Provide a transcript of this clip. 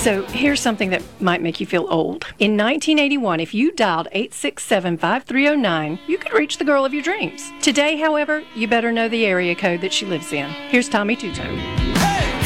So here's something that might make you feel old. In 1981, if you dialed 867-5309, you could reach the girl of your dreams. Today, however, you better know the area code that she lives in. Here's Tommy Tuto.